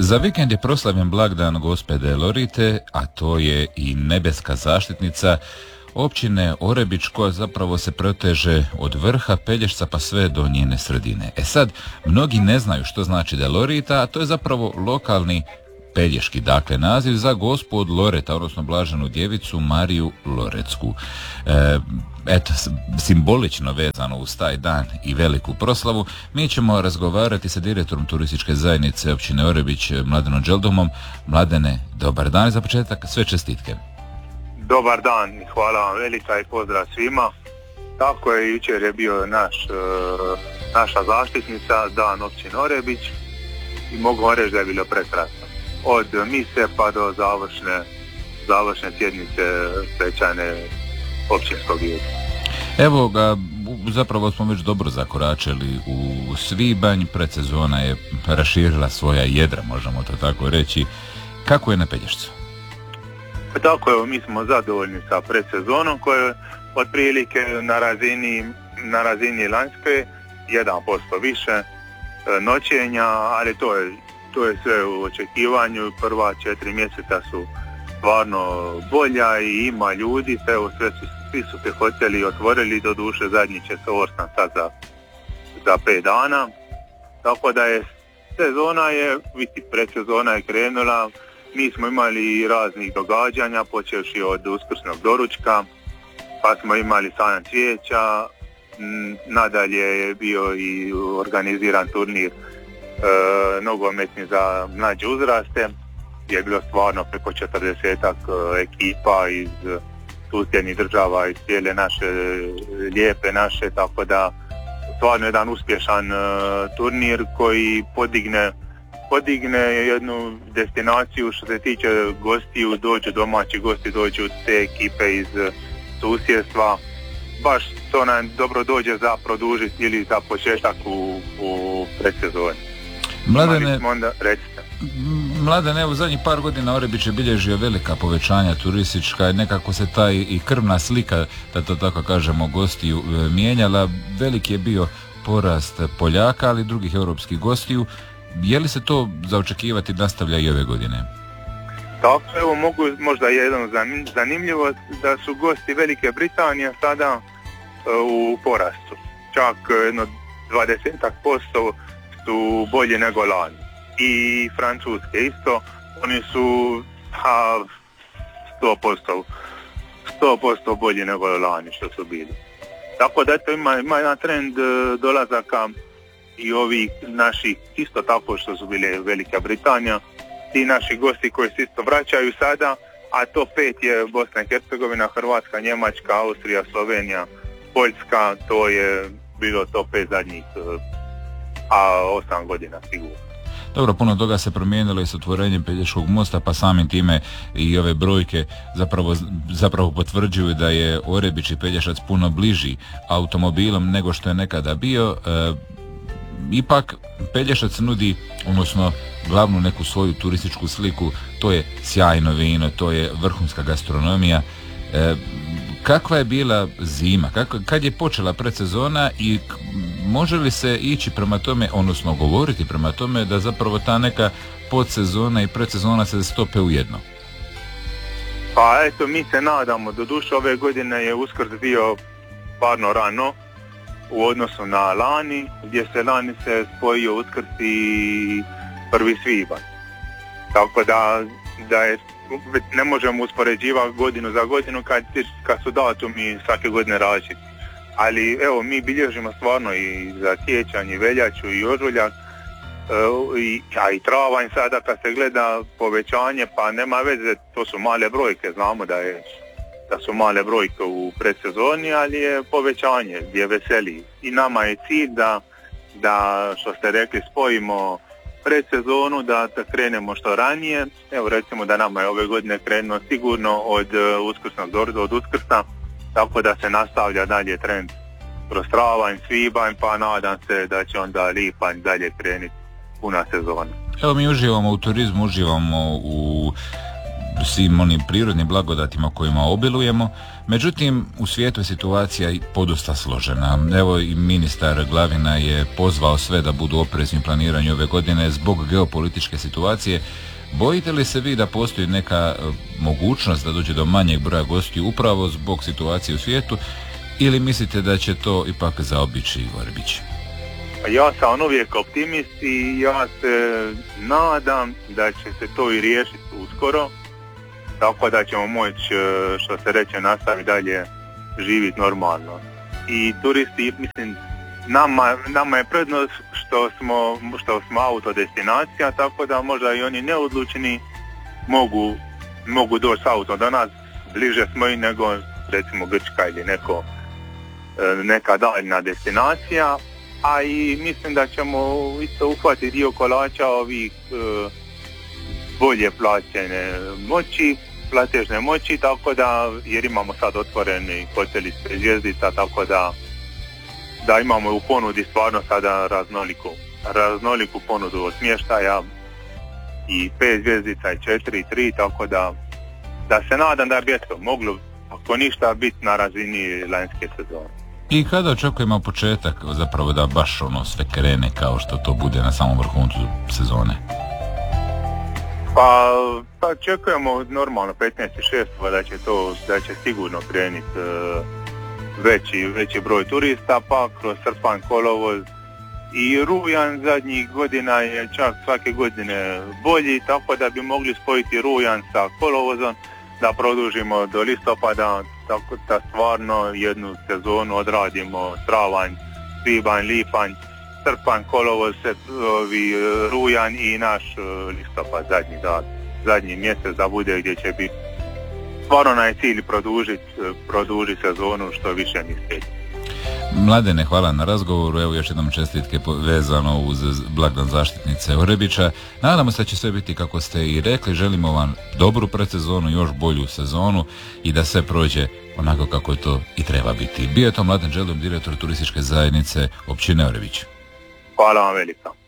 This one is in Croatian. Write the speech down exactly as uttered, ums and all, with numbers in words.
Za vikend je proslavljen blagdan Gospede Lorite, a to je i nebeska zaštitnica općine Orebić, koja zapravo se proteže od vrha Pelješca pa sve do njene sredine. E sad, mnogi ne znaju što znači da je Lorita, a to je zapravo lokalni pelješki, dakle, naziv za gospu od Loreta, odnosno blaženu djevicu Mariju Lorecku. E, eto, simbolično vezano uz taj dan i veliku proslavu, mi ćemo razgovarati sa direktorom turističke zajednice općine Orebić, Mladenom Đeldomom. Mladene, dobar dan, za početak sve čestitke. Dobar dan, hvala vam velika i pozdrav svima. Tako je, jučer je bio naš, naša zaštitnica, dan općine Orebić, i mogu vam reći da je bilo prekrasno. Od mise pa do završne, završne sjednice svečane općinskog vijeća. Evo ga, zapravo smo već dobro zakoračili u svibanj, predsezona je raširila svoja jedra, možemo to tako reći. Kako je na Pelješcu? Tako je, mi smo zadovoljni sa predsezonom koja je otprilike na razini, na razini lanjske, jedan posto više noćenja, ali to je, to je sve u očekivanju. Prva četiri mjeseca su stvarno bolja i ima ljudi, evo sve su, svi su se hoteli otvorili, do duše zadnji će se osam sad za, za pet dana, tako da je sezona je, vidi, predsezona je krenula. Mi smo imali raznih događanja, počevši od uskrsnog doručka, pa smo imali sajam cvijeća, nadalje je bio i organiziran turnir e, nogometni za mlađe uzraste, gdje je bilo stvarno preko četrdesetak ekipa iz susjednih država, iz cijele naše lijepe naše, tako da stvarno jedan uspješan e, turnir koji podigne podigne jednu destinaciju što se tiče gostiju, dođu domaći gosti, dođu te ekipe iz susjedstva. Baš to nam dobro dođe za produžiti ili za početak u, u predsezoni. Mladene, onda, recite. Mladene, evo zadnjih par godina Orebić je bilježio velika povećanja turistička, nekako se taj i krvna slika, da to tako kažemo, gostiju mijenjala. Veliki je bio porast Poljaka, ali i drugih europskih gostiju. Je li se to za očekivati nastavlja i ove godine? Tako, evo mogu možda jedan zanimljivost da su gosti Velike Britanije sada uh, u porastu. Čak jedno dvadeset posto su bolje nego lani. I Francuske isto, oni su ha, sto posto bolje nego lani što su bili. Tako da eto ima, ima jedan trend uh, dolazaka i ovi naši isto tako što su bile Velika Britanija, ti naši gosti koji se isto vraćaju sada, a to pet je Bosna i Hercegovina, Hrvatska, Njemačka, Austrija, Slovenija, Poljska, to je bilo to pet zadnjih a osam godina sigurno. Dobro, puno toga se promijenilo i s otvorenjem Pelješkog mosta, pa samim time i ove brojke zapravo, zapravo potvrđuju da je Orebić i Pelješac puno bliži automobilom nego što je nekada bio. E, Ipak Pelješac nudi, odnosno glavnu neku svoju turističku sliku, to je sjajno vino, to je vrhunska gastronomija. E, kakva je bila zima? Kako, kad je počela predsezona i može li se ići prema tome, odnosno govoriti prema tome da zapravo ta neka podsezona i predsezona se stope u jedno? Pa eto, mi se nadamo, doduše ove godine je Uskrs bio stvarno rano u odnosu na lani, gdje se lani se spojio Uskrs i prvi svibanj. Tako da, da je, ne možemo uspoređivati godinu za godinu kad, kad su datumi svake godine različiti. Ali evo, mi bilježimo stvarno i za siječanj, i veljaču, i ožujak, i, a i travanj sada kad se gleda povećanje, pa nema veze, to su male brojke, znamo da je da su male brojke u predsezoni, ali je povećanje gdje veseli. I nama je cilj da, da što ste rekli, spojimo predsezonu, da, da krenemo što ranije. Evo recimo da nama je ove godine krenuo sigurno od uh, uskrsnog dorda, od Uskrsa, tako da se nastavlja dalje trend kroz travanj, svibanj, pa nadam se da će onda lipanj dalje krenuti puna sezona. Evo, mi uživamo u turizmu, uživamo u svim onim prirodnim blagodatima kojima obilujemo. Međutim, u svijetu je situacija podosta složena. Evo i ministar Glavina je pozvao sve da budu oprezni u planiranju ove godine zbog geopolitičke situacije. Bojite li se vi da postoji neka mogućnost da dođe do manjeg broja gostiju upravo zbog situacije u svijetu, ili mislite da će to ipak zaobići Orebić? Ja sam uvijek optimist i ja se nadam da će se to i riješiti uskoro, tako da ćemo moći, što se reče, nastaviti dalje živjeti normalno. I turisti, mislim, nama, nama je prednost što smo, što smo autodestinacija, tako da možda i oni neodlučni mogu, mogu doći s autom do nas, bliže smo i nego recimo Grčka ili neko, neka daljna destinacija. A i mislim da ćemo isto uhvatiti dio kolača ovih e, bolje plaćene moći, platežne moći, tako da, jer imamo sad otvoreni hoteli s pet zvjezdica, tako da da imamo u ponudi stvarno sada raznoliku, raznoliku ponudu od smještaja i pet zvjezdica i četiri i tri, tako da da se nadam da bi eto moglo, ako ništa, biti na razini lanjske sezone. I kada očekujemo početak, zapravo da baš ono sve krene kao što to bude na samom vrhuncu sezone? Pa, pa očekujemo normalno petnaesti šestog da će to, da će sigurno krenuti uh, veći, veći broj turista, pa kroz srpanj, kolovoz i rujan zadnjih godina je čak svake godine bolji, tako da bi mogli spojiti rujan sa kolovozom, da produžimo do listopada, tako da stvarno jednu sezonu odradimo travanj, svibanj, lipanj, srpanj, kolovoz, ovi, rujan i naš listopad, zadnji, da, zadnji mjesec da bude gdje će biti. Stvarno nam je cilj produžiti produži sezonu što više mjeseci. Mladene, hvala na razgovoru, evo još jednom čestitke vezano uz blagdan zaštitnice Orebića. Nadamo se da će sve biti kako ste i rekli, želimo vam dobru predsezonu, još bolju sezonu i da sve prođe onako kako je to i treba biti. Bio je to Mladen Đelum, direktor turističke zajednice općine Orebić. Hvala vam velika.